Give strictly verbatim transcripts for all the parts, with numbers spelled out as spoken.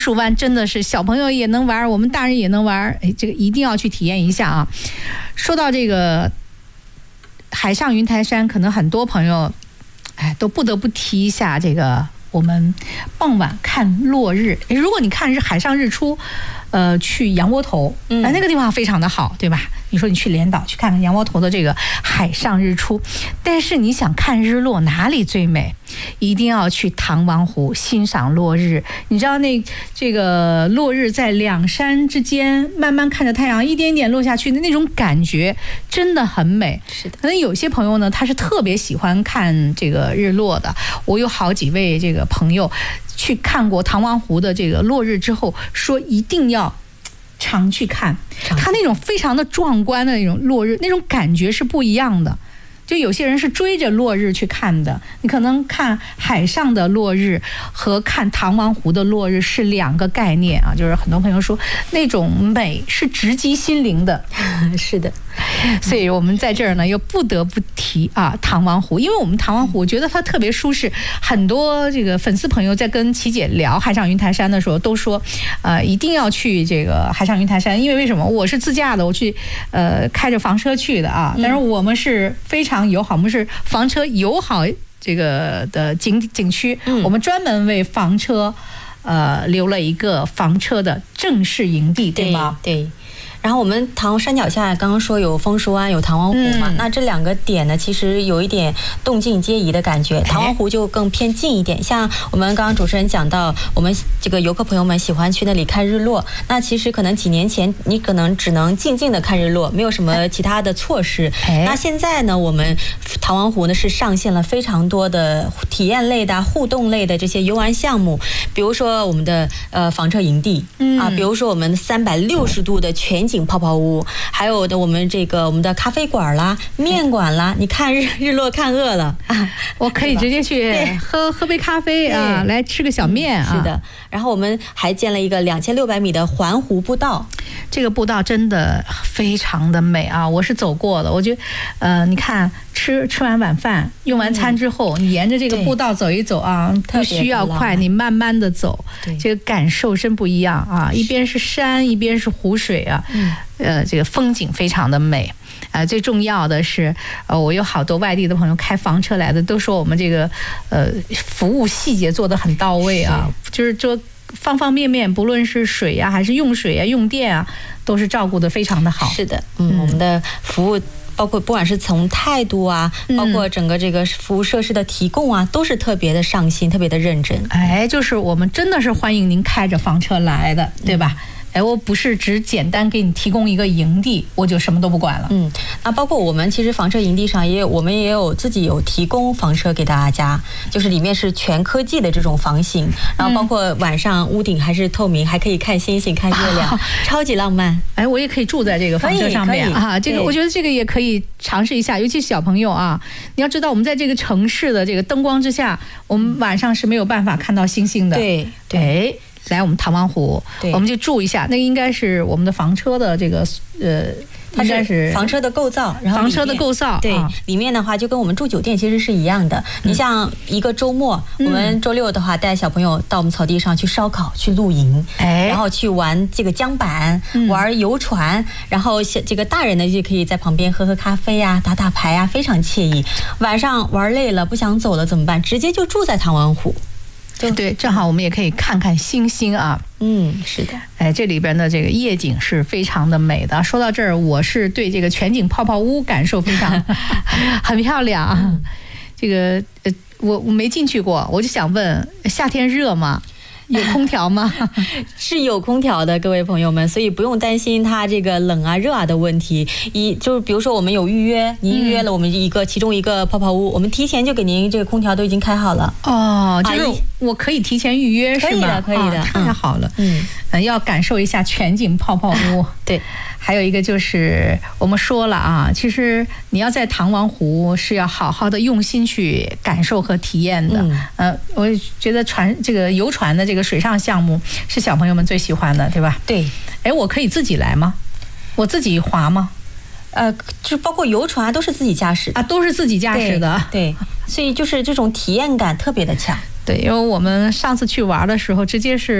树湾真的是小朋友也能玩，我们大人也能玩，哎，这个一定要去体验一下啊！说到这个海上云台山，可能很多朋友，哎，都不得不提一下这个我们傍晚看落日。哎，如果你看日海上日出，呃，去羊窝头，嗯、呃，那个地方非常的好，对吧？你说你去连岛去看看羊窝头的这个海上日出，但是你想看日落哪里最美？一定要去唐王湖欣赏落日。你知道那这个落日在两山之间，慢慢看着太阳一点点落下去的那种感觉，真的很美。 是的， 可能有些朋友呢，他是特别喜欢看这个日落的。我有好几位这个朋友去看过唐王湖的这个落日之后，说一定要常去看，它那种非常的壮观的那种落日，那种感觉是不一样的。就有些人是追着落日去看的，你可能看海上的落日和看唐王湖的落日是两个概念啊。就是很多朋友说那种美是直击心灵的， 是的。 所以我们在这儿呢又不得不提啊唐王湖，因为我们唐王湖我觉得它特别舒适。很多这个粉丝朋友在跟琪姐聊海上云台山的时候都说，呃，一定要去这个海上云台山，因为为什么？我是自驾的，我去呃开着房车去的啊，但是我们是非常友好，我们是房车友好这个的景景区，我们专门为房车呃留了一个房车的正式营地，对吗？ 对。然后我们唐山脚下刚刚说有枫树湾有唐王湖嘛、嗯、那这两个点呢其实有一点动静皆宜的感觉，唐王湖就更偏近一点。像我们刚刚主持人讲到我们这个游客朋友们喜欢去那里看日落，那其实可能几年前你可能只能静静的看日落，没有什么其他的措施。那现在呢我们唐王湖呢是上线了非常多的体验类的互动类的这些游玩项目，比如说我们的呃房车营地、嗯、啊，比如说我们三百六十度的全景泡泡屋，还有的我们这个我们的咖啡馆啦、面馆啦，你看日日落看饿了啊， 我可以直接去喝喝杯咖啡啊，来吃个小面啊。 是的，然后我们还建了一个两千六百米的环湖步道， 这个步道真的非常的美啊，我是走过的。我觉得，呃，你看吃吃完晚饭、用完餐之后，嗯、你沿着这个步道走一走啊，不需要快，你慢慢的走，这个感受真不一样啊！一边是山，一边是湖水啊。嗯呃，这个风景非常的美，呃，最重要的是，呃，我有好多外地的朋友开房车来的，都说我们这个呃服务细节做得很到位啊，就是说方方面面，不论是水呀、啊，还是用水啊、用电啊，都是照顾得非常的好。 是的，嗯，嗯我们的服务。包括不管是从态度啊，包括整个这个服务设施的提供啊，都是特别的上心，特别的认真。 哎，就是我们真的是欢迎您开着房车来的，对吧？嗯哎，我不是只简单给你提供一个营地，我就什么都不管了。 嗯，那包括我们其实房车营地上也有，我们也有自己有提供房车给大家，就是里面是全科技的这种房型，然后包括晚上屋顶还是透明，还可以看星星、看月亮，啊、超级浪漫。 哎，我也可以住在这个房车上面啊，这个我觉得这个也可以尝试一下，尤其是小朋友啊，你要知道我们在这个城市的这个灯光之下，我们晚上是没有办法看到星星的。 对对。来我们唐王湖，我们就住一下。那个应该是我们的房车的这个呃， 它是房车的构造，然后房车的构造对、啊、里面的话就跟我们住酒店其实是一样的。嗯、你像一个周末，嗯、我们周六的话带小朋友到我们草地上去烧烤、去露营，哎，然后去玩这个桨板、嗯、玩游船，然后这个大人呢就可以在旁边喝喝咖啡呀、啊、打打牌呀、啊，非常惬意。晚上玩累了不想走了怎么办？直接就住在唐王湖。 对，正好我们也可以看看星星啊。 嗯，是的。 哎，这里边的这个夜景是非常的美的。说到这儿，我是对这个全景泡泡屋感受非常很漂亮啊。嗯、这个呃，我我没进去过，我就想问，夏天热吗？有空调吗？ 是有空调的，各位朋友们，所以不用担心它这个冷啊热啊的问题。一就是比如说我们有预约，您预约了我们一个、嗯、其中一个泡泡屋，我们提前就给您这个空调都已经开好了。 哦，就是我可以提前预约是吗？ 可以的，可以的， 哦、太好了。嗯，嗯，要感受一下全景泡泡屋。 对。 还有一个就是我们说了啊，其实你要在唐王湖是要好好的用心去感受和体验的。嗯，呃，我觉得船这个游船的这个水上项目是小朋友们最喜欢的，对吧？ 对。 哎，我可以自己来吗？我自己划吗？ 呃，就包括游船都是自己驾驶啊，都是自己驾驶的。 对，对所以就是这种体验感特别的强。 对，因为我们上次去玩的时候，直接是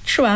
吃完